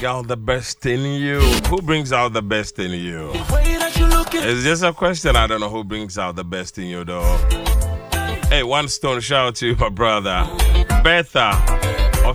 out the best in you? Who brings out the best in you? It's just a question. I don't know who brings out the best in you, though. Hey, one stone shout out to you, my brother. Betha.